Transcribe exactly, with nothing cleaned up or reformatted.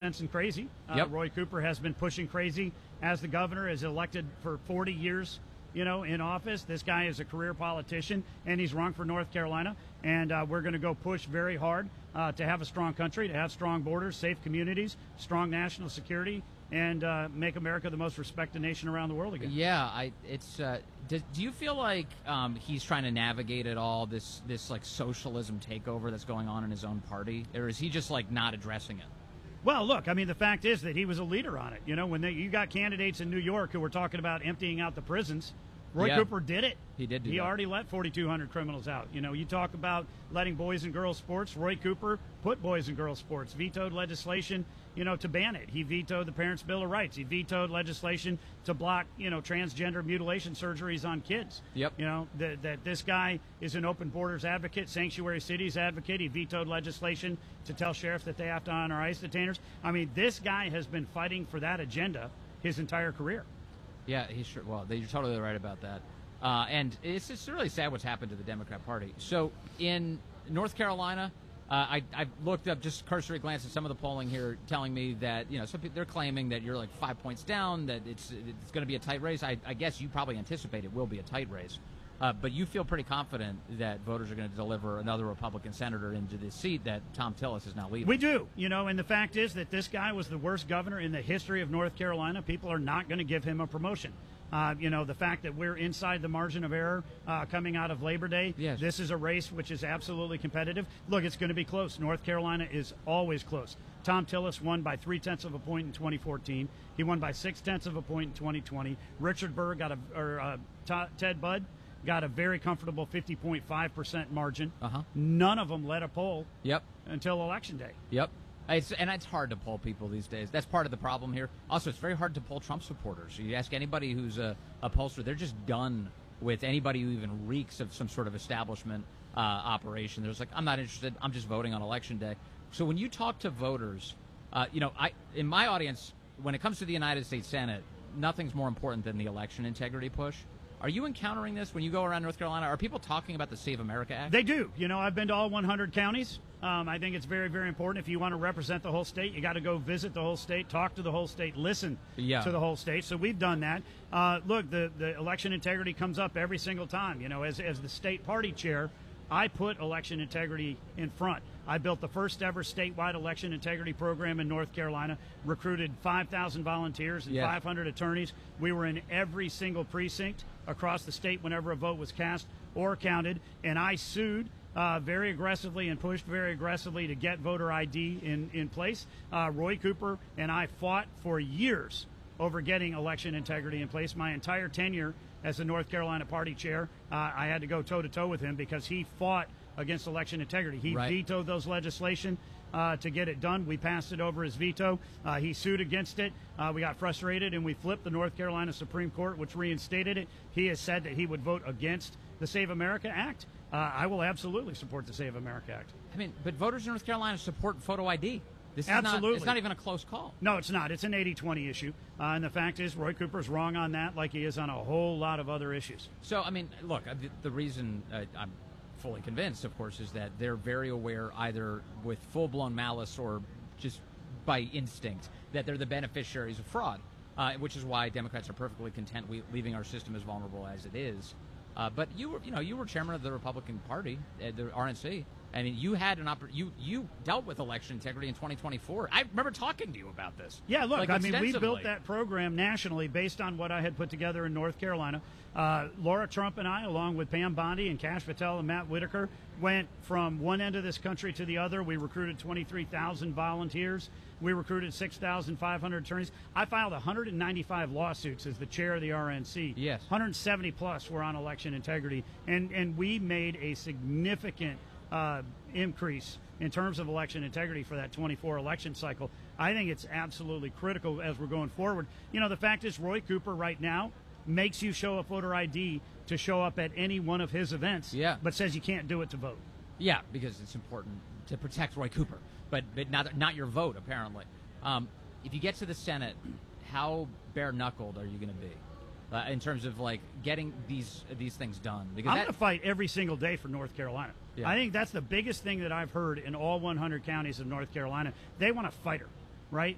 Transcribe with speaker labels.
Speaker 1: nonsense and crazy. Uh,
Speaker 2: Yep.
Speaker 1: Roy Cooper has been pushing crazy as the governor, is elected for forty years, you know, in office. This guy is a career politician, and he's run for North Carolina. And uh, we're going to go push very hard uh, to have a strong country, to have strong borders, safe communities, strong national security, and uh, make America the most respected nation around the world again.
Speaker 2: Yeah, I. It's. Uh, do, do you feel like um, he's trying to navigate it all, this this like socialism takeover that's going on in his own party, or is he just like not addressing it?
Speaker 1: Well, look, I mean, the fact is that he was a leader on it. You know, when they, you got candidates in New York who were talking about emptying out the prisons, Roy
Speaker 2: Yeah.
Speaker 1: Cooper did it.
Speaker 2: He did do
Speaker 1: He
Speaker 2: that.
Speaker 1: already let forty-two hundred criminals out. You know, you talk about letting boys and girls sports. Roy Cooper put boys and girls sports, vetoed legislation, you know, to ban it. He vetoed the Parents' Bill of Rights. He vetoed legislation to block, you know, transgender mutilation surgeries on kids.
Speaker 2: Yep.
Speaker 1: You know, that, that this guy is an open borders advocate, sanctuary cities advocate. He vetoed legislation to tell sheriffs that they have to honor ICE detainers. I mean, this guy has been fighting for that agenda his entire career.
Speaker 2: Yeah, he sure. Well, you're totally right about that. Uh, and it's it's really sad what's happened to the Democrat Party. So in North Carolina, uh, I I looked up, just cursory glance at some of the polling here, telling me that, you know, some people, they're claiming that you're like five points down, that it's it's going to be a tight race. I, I guess you probably anticipate it will be a tight race. Uh, but you feel pretty confident that voters are going to deliver another Republican senator into the seat that Tom Tillis is now leading.
Speaker 1: We do, you know, and the fact is that this guy was the worst governor in the history of North Carolina. People are not going to give him a promotion. Uh, you know, the fact that we're inside the margin of error uh, coming out of Labor Day,
Speaker 2: Yes.
Speaker 1: This is a race which is absolutely competitive. Look, it's going to be close. North Carolina is always close. Tom Tillis won by three-tenths of a point in twenty fourteen. He won by six-tenths of a point in twenty twenty. Richard Burr got a, or uh, T- Ted Budd got a very comfortable fifty point five percent margin.
Speaker 2: Uh-huh.
Speaker 1: None of them led a poll
Speaker 2: Yep.
Speaker 1: until Election Day.
Speaker 2: Yep. It's, and it's hard to poll people these days. That's part of the problem here. Also, it's very hard to poll Trump supporters. You ask anybody who's a, a pollster, they're just done with anybody who even reeks of some sort of establishment uh, operation. They're just like, I'm not interested. I'm just voting on Election Day. So when you talk to voters, uh, you know, I in my audience, when it comes to the United States Senate, nothing's more important than the election integrity push. Are you encountering this when you go around North Carolina? Are people talking about the Save America Act?
Speaker 1: They do. You know, I've been to all one hundred counties. Um, I think it's very, very important. If you want to represent the whole state, you got to go visit the whole state, talk to the whole state, listen
Speaker 2: Yeah.
Speaker 1: to the whole state. So we've done that. Uh, look, the, the election integrity comes up every single time. You know, as, as the state party chair, I put election integrity in front. I built the first ever statewide election integrity program in North Carolina, recruited five thousand volunteers and
Speaker 2: Yes.
Speaker 1: five hundred attorneys. We were in every single precinct across the state whenever a vote was cast or counted, and I sued uh, very aggressively and pushed very aggressively to get voter I D in, in place. Uh, Roy Cooper and I fought for years over getting election integrity in place. My entire tenure as the North Carolina party chair, uh, I had to go toe-to-toe with him because he fought against election integrity. He
Speaker 2: Right.
Speaker 1: vetoed those legislation uh, to get it done. We passed it over his veto. Uh, he sued against it. Uh, we got frustrated, and we flipped the North Carolina Supreme Court, which reinstated it. He has said that he would vote against the Save America Act. Uh, I will absolutely support the Save America Act.
Speaker 2: I mean, but voters in North Carolina support photo I D. This is
Speaker 1: Absolutely.
Speaker 2: not, it's not even a close call.
Speaker 1: No, it's not. It's an eighty twenty issue. Uh, and the fact is, Roy Cooper's wrong on that like he is on a whole lot of other issues.
Speaker 2: So, I mean, look, uh, the, the reason uh, I'm fully convinced, of course, is that they're very aware, either with full-blown malice or just by instinct, that they're the beneficiaries of fraud, uh, which is why Democrats are perfectly content we, leaving our system as vulnerable as it is. Uh, but you were, you know, you were chairman of the Republican Party, uh, the R N C. I mean, you had an oppor- you you dealt with election integrity in twenty twenty-four. I remember talking to you about this.
Speaker 1: Yeah, look,
Speaker 2: like,
Speaker 1: I mean, we
Speaker 2: extensively.
Speaker 1: built that program nationally based on what I had put together in North Carolina. Uh, Laura Trump and I, along with Pam Bondi and Cash Patel and Matt Whitaker, went from one end of this country to the other. We recruited twenty-three thousand volunteers. We recruited six thousand five hundred attorneys. I filed one hundred ninety-five lawsuits as the chair of the R N C.
Speaker 2: Yes.
Speaker 1: one hundred seventy plus were on election integrity. And, and we made a significant uh, increase in terms of election integrity for that twenty-four election cycle. I think it's absolutely critical as we're going forward. You know, the fact is Roy Cooper right now makes you show a voter I D to show up at any one of his events,
Speaker 2: Yeah.
Speaker 1: but says you can't do it to vote.
Speaker 2: Yeah, because it's important to protect Roy Cooper, but but not not your vote apparently. Um, if you get to the Senate, how bare knuckled are you going to be uh, in terms of like getting these these things done? Because
Speaker 1: I'm
Speaker 2: that,
Speaker 1: going to fight every single day for North Carolina.
Speaker 2: Yeah.
Speaker 1: I think that's the biggest thing that I've heard in all one hundred counties of North Carolina. They want a fighter, right?